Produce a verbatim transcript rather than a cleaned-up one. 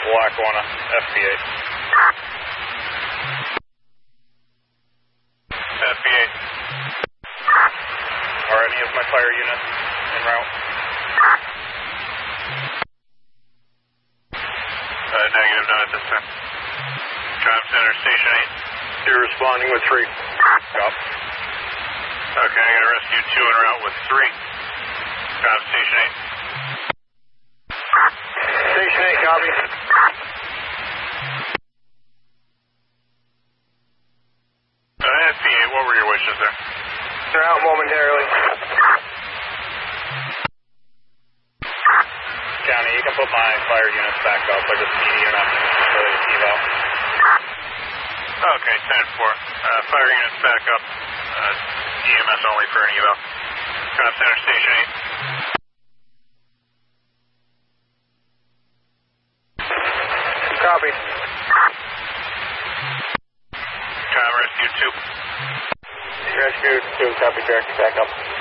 Lackawanna, F B eight. F B eight. Are any of my fire units en route? Uh, negative, not at this time. Drive Center, Station eight. You're responding with three. Stop. Okay, I'm going to rescue two en route with three. Drive Station eight. Station eight, copy. Uh, F B eight, what were your wishes there? They're out momentarily. County, you can put my fire units back up. I just need you enough for the eval. Okay, ten four. Uh, fire units back up. Uh, E M S only for an eval. Drop Center, Station eight. Copy. Time rescue two. Rescue two, copy, direct back up.